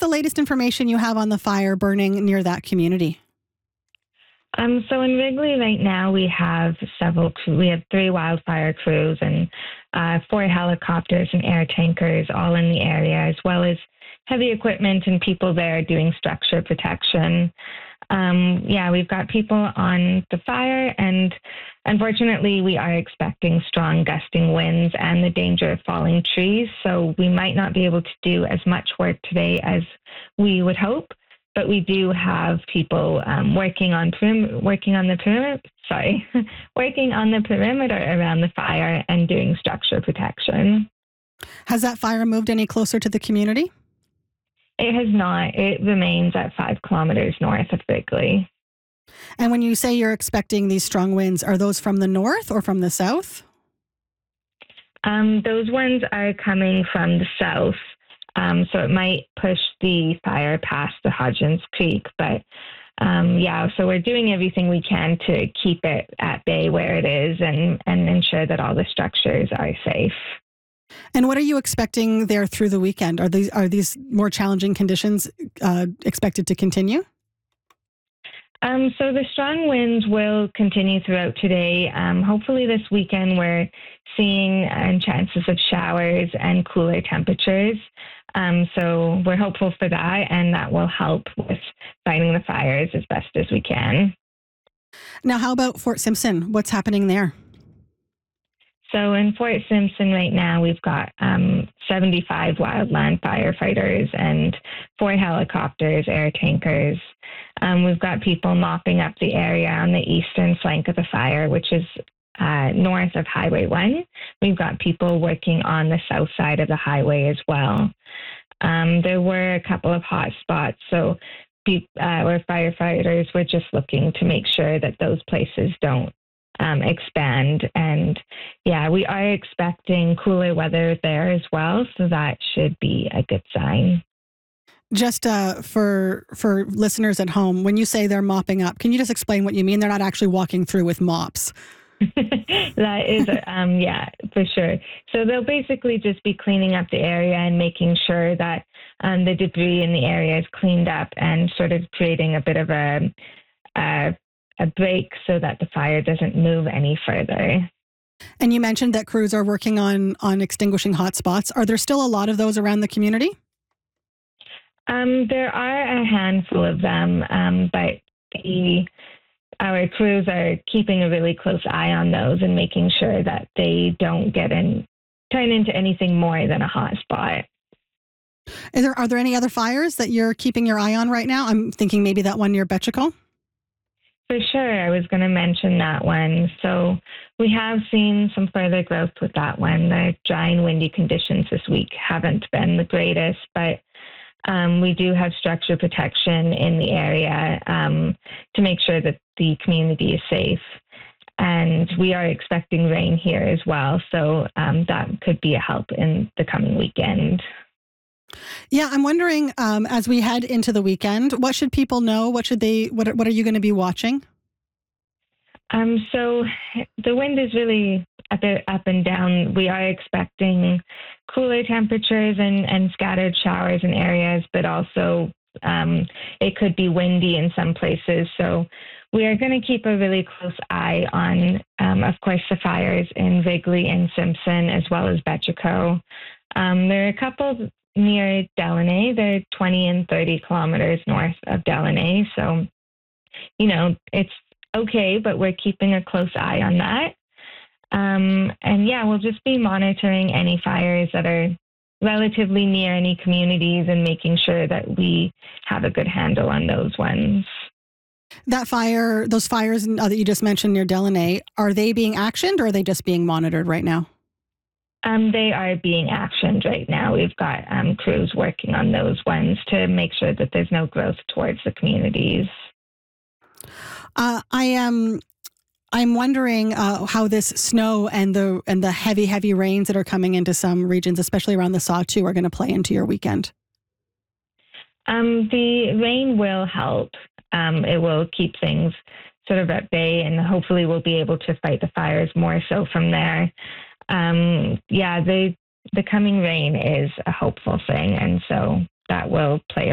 the latest information you have on the fire burning near that community? So in Wrigley right now, we have we have 3 wildfire crews and 4 helicopters and air tankers all in the area, as well as heavy equipment and people there doing structure protection. We've got people on the fire, and unfortunately, we are expecting strong gusting winds and the danger of falling trees. So we might not be able to do as much work today as we would hope. But we do have people working on the perimeter around the fire and doing structure protection. Has that fire moved any closer to the community? It has not. It remains at 5 kilometers north of Wrigley. And when you say you're expecting these strong winds, are those from the north or from the south? Those winds are coming from the south. So it might push the fire past the Hodgins Creek. But so we're doing everything we can to keep it at bay where it is and ensure that all the structures are safe. And what are you expecting there through the weekend? Are these more challenging conditions expected to continue? So the strong winds will continue throughout today. Hopefully this weekend we're seeing chances of showers and cooler temperatures. So we're hopeful for that, and that will help with fighting the fires as best as we can. Now, how about Fort Simpson? What's happening there? So in Fort Simpson right now, we've got 75 wildland firefighters and 4 helicopters, air tankers. We've got people mopping up the area on the eastern flank of the fire, which is north of Highway 1. We've got people working on the south side of the highway as well. There were a couple of hot spots, so our firefighters were just looking to make sure that those places don't expand. And we are expecting cooler weather there as well, so that should be a good sign. Just for listeners at home, when you say they're mopping up, can you just explain what you mean? They're not actually walking through with mops. That is, for sure. So they'll basically just be cleaning up the area and making sure that the debris in the area is cleaned up and sort of creating a bit of a break so that the fire doesn't move any further. And you mentioned that crews are working on extinguishing hot spots. Are there still a lot of those around the community? There are a handful of them, but our crews are keeping a really close eye on those and making sure that they don't turn into anything more than a hot spot. Are there any other fires that you're keeping your eye on right now? I'm thinking maybe that one near Betchico. For sure. I was going to mention that one. So we have seen some further growth with that one. The dry and windy conditions this week haven't been the greatest, but we do have structure protection in the area to make sure that the community is safe. And we are expecting rain here as well. So that could be a help in the coming weekend. Yeah, I'm wondering, as we head into the weekend, what should people know? What are you going to be watching? So the wind is really a bit up and down. We are expecting cooler temperatures and scattered showers in areas, but also it could be windy in some places. So we are going to keep a really close eye on, of course, the fires in Wrigley and Simpson, as well as Betchico. There are a couple near Delaney. They're 20 and 30 kilometers north of Delaney. So, it's okay, but we're keeping a close eye on that. We'll just be monitoring any fires that are relatively near any communities and making sure that we have a good handle on those ones. Those fires that you just mentioned near Delaney, are they being actioned or are they just being monitored right now? They are being actioned right now. We've got crews working on those ones to make sure that there's no growth towards the communities. I'm wondering how this snow and the heavy rains that are coming into some regions, especially around the Sawtoo, are going to play into your weekend. The rain will help. It will keep things sort of at bay, and hopefully we'll be able to fight the fires more so from there. The coming rain is a hopeful thing, and so that will play